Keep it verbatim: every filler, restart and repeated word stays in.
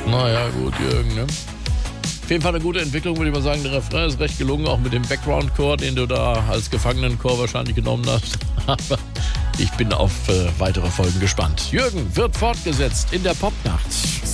Naja, gut, Jürgen, ne? Auf jeden Fall eine gute Entwicklung, würde ich mal sagen. Der Refrain ist recht gelungen, auch mit dem Background-Chor, den du da als Gefangenenchor wahrscheinlich genommen hast. Aber ich bin auf äh, weitere Folgen gespannt. Jürgen wird fortgesetzt in der Popnacht.